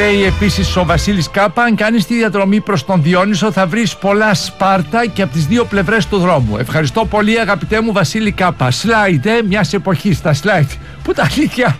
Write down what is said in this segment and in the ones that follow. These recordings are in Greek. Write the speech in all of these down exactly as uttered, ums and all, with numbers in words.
λέει επίσης ο Βασίλης Κάπα, αν κάνεις τη διαδρομή προς τον Διόνυσο θα βρεις πολλά Σπάρτα και από τις δύο πλευρές του δρόμου. Ευχαριστώ πολύ αγαπητέ μου Βασίλη Κάπα. Σλάιντ, ε, μιας εποχής τα σλάιντ. Που τα αλήθεια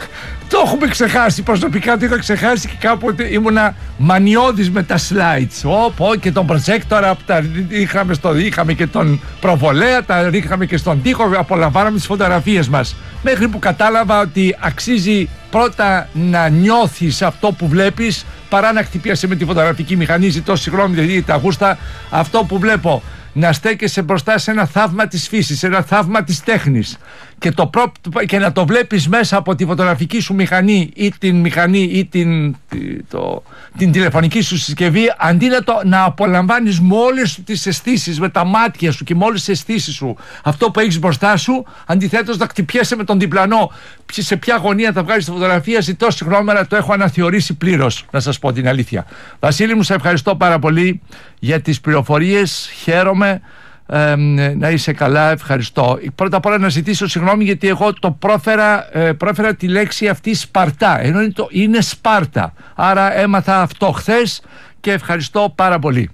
το έχουμε ξεχάσει. Προσωπικά το είχα ξεχάσει και κάποτε ήμουνα μανιώδης με τα slides. Ωπω, και τον προτζέκτορα που τα είχαμε, στο, είχαμε και τον προβολέα, τα ρίχναμε και στον τοίχο, απολαμβάναμε τις φωτογραφίες μας. Μέχρι που κατάλαβα ότι αξίζει πρώτα να νιώθεις αυτό που βλέπεις παρά να χτυπιάσαι με τη φωτογραφική μηχανή. Ζητώ συγγνώμη, δηλαδή τα γούστα. Αυτό που βλέπω, να στέκεσαι μπροστά σε ένα θαύμα της φύσης, σε ένα θαύμα της τέχνης και, το προ... και να το βλέπεις μέσα από τη φωτογραφική σου μηχανή ή την μηχανή ή την, το... την τηλεφωνική σου συσκευή, αντί να, το... να απολαμβάνεις με όλες τις αισθήσεις, με τα μάτια σου και με όλες τις αισθήσεις σου αυτό που έχεις μπροστά σου, αντιθέτως να χτυπιέσαι με τον διπλανό σε ποια γωνία θα βγάλεις τη φωτογραφία. Ζητώ συγγνώμη, αλλά το έχω αναθεωρήσει πλήρως, να σας πω την αλήθεια. Βασίλη μου, σε ευχαριστώ πάρα πολύ για τις πληροφορίες, χαίρομαι. Ε, να είσαι καλά, ευχαριστώ. Πρώτα απ' όλα να ζητήσω συγγνώμη γιατί εγώ το πρόφερα, ε, πρόφερα τη λέξη αυτή Σπαρτά, ενώ είναι, το, είναι Σπάρτα, άρα έμαθα αυτό χθες και ευχαριστώ πάρα πολύ.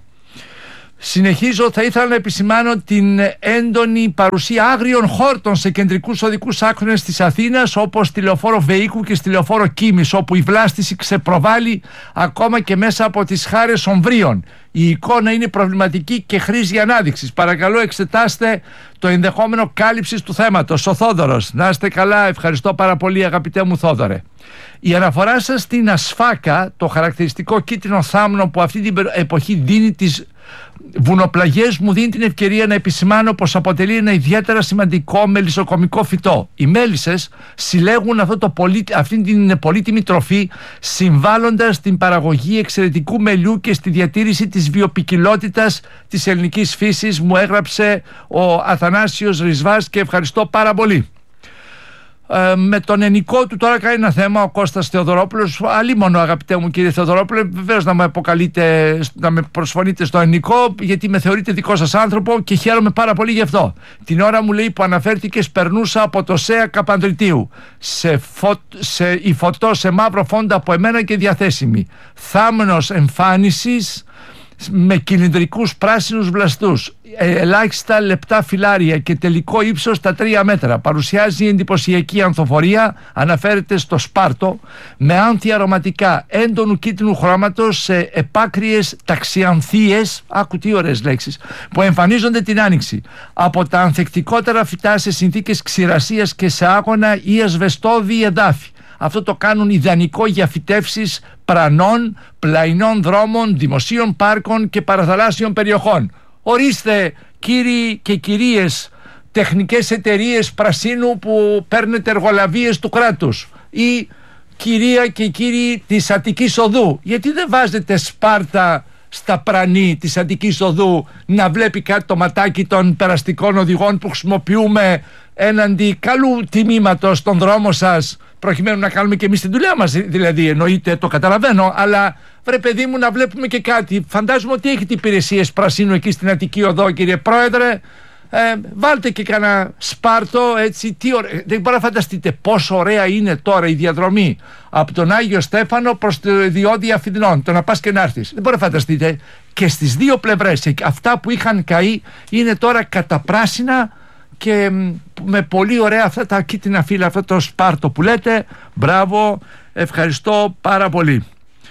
Συνεχίζω, θα ήθελα να επισημάνω την έντονη παρουσία άγριων χόρτων σε κεντρικούς οδικούς άξονες της Αθήνας, όπως στη λεωφόρο Βεϊκού και στη λεωφόρο Κίμης, όπου η βλάστηση ξεπροβάλλει ακόμα και μέσα από τις χάρες ομβρίων. Η εικόνα είναι προβληματική και χρήζει ανάδειξης. Παρακαλώ, εξετάστε το ενδεχόμενο κάλυψης του θέματος. Ο Θόδωρος, να είστε καλά, ευχαριστώ πάρα πολύ αγαπητέ μου Θόδωρε. Η αναφορά σας στην ασφάκα, το χαρακτηριστικό κίτρινο θάμνο που αυτή την εποχή δίνει τις βουνοπλαγιές, μου δίνει την ευκαιρία να επισημάνω πως αποτελεί ένα ιδιαίτερα σημαντικό μελισσοκομικό φυτό. Οι μέλισσες συλλέγουν αυτό το πολύ... αυτή την πολύτιμη τροφή, συμβάλλοντας στην παραγωγή εξαιρετικού μελιού και στη διατήρηση της βιοποικιλότητας της ελληνικής φύσης, μου έγραψε ο Αθανάσιος Ρισβάς και ευχαριστώ πάρα πολύ. Ε, με τον ενικό του τώρα κάνει ένα θέμα ο Κώστας Θεοδωρόπουλος. Αλίμονο αγαπητέ μου κύριε Θεοδωρόπουλε, βεβαίως να με αποκαλείτε, να με προσφωνείτε στο ενικό, γιατί με θεωρείτε δικό σας άνθρωπο και χαίρομαι πάρα πολύ γι' αυτό. Την ώρα μου λέει που αναφέρθηκες, περνούσα από το ΣΕΑ Καπανδριτίου σε, φω... σε η φωτό σε μαύρο φόντα από εμένα και διαθέσιμη, θάμνος εμφάνισης με κυλινδρικούς πράσινους βλαστούς, ελάχιστα λεπτά φυλάρια και τελικό ύψος τα τρία μέτρα. Παρουσιάζει εντυπωσιακή ανθοφορία, αναφέρεται στο Σπάρτο, με άνθη αρωματικά έντονου κίτρινου χρώματος σε επάκριες ταξιανθίες, άκου τι ωραίες λέξεις, που εμφανίζονται την άνοιξη. Από τα ανθεκτικότερα φυτά σε συνθήκες ξηρασίας και σε άγωνα ή ασβεστώδη εδάφη. Αυτό το κάνουν ιδανικό για φυτεύσεις πρανών, πλαϊνών δρόμων, δημοσίων πάρκων και παραθαλάσσιων περιοχών. Ορίστε κύριοι και κυρίες, τεχνικές εταιρείες πρασίνου που παίρνετε εργολαβίες του κράτους, ή κυρία και κύριοι της Αττικής Οδού, γιατί δεν βάζετε Σπάρτα στα πρανή της Αττικής Οδού να βλέπει κάτι το ματάκι των περαστικών οδηγών που χρησιμοποιούμε έναντι καλού τιμήματος στον δρόμο σας, προκειμένου να κάνουμε και εμείς την δουλειά μας, δηλαδή εννοείται, το καταλαβαίνω, αλλά βρε παιδί μου να βλέπουμε και κάτι. Φαντάζομαι ότι έχετε υπηρεσίες πρασίνου εκεί στην Αττική Οδό κύριε Πρόεδρε, ε, βάλτε και κανένα Σπάρτο έτσι, τι ωραία. Δεν μπορείτε να φανταστείτε πόσο ωραία είναι τώρα η διαδρομή από τον Άγιο Στέφανο προς το διόδια Αφιδνών, το να πας και να έρθεις. Δεν μπορείτε να φανταστείτε, και στις δύο πλευρές αυτά που είχαν καεί είναι τώρα καταπράσινα και με πολύ ωραία αυτά τα κίτρινα φύλλα, αυτό το Σπάρτο που λέτε. Μπράβο, ευχαριστώ πάρα πολύ.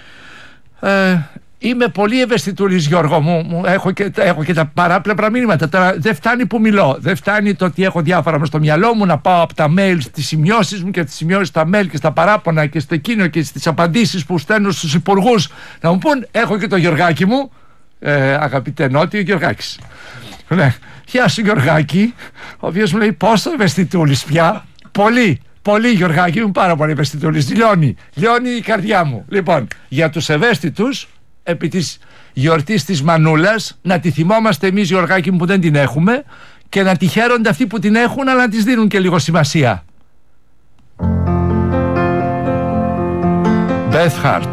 ε, Είμαι πολύ ευαισθητούλης Γιώργο μου, έχω και, έχω και τα παράπλευρα μήνυματα. Τώρα δεν φτάνει που μιλώ, δεν φτάνει το ότι έχω διάφορα μες στο μυαλό μου, να πάω από τα mail στις σημειώσεις μου και τις σημειώσεις στα mail και στα παράπονα και στο εκείνο και στις απαντήσεις που στέλνω στους υπουργούς να μου πούν. Έχω και το Γιωργάκι μου, ε, αγαπητέ Νότι, ο Γιωργάκης. Ναι. Γεια σου Γιωργάκη, ο οποίος μου λέει πόσο ευαισθητούλης πια. Πολύ, πολύ Γιωργάκη, είμαι πάρα πολύ ευαισθητούλης. Λιώνει, λιώνει η καρδιά μου. Λοιπόν, για τους ευαίσθητους, επί της γιορτής της Μανούλας, να τη θυμόμαστε εμείς Γιωργάκη μου που δεν την έχουμε, και να τη χαίρονται αυτοί που την έχουν, αλλά να της δίνουν και λίγο σημασία. Beth Hart.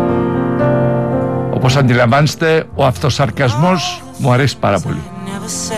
Όπως αντιλαμβάνεστε, ο αυτοσαρκασμός μου αρέσει πάρα πολύ.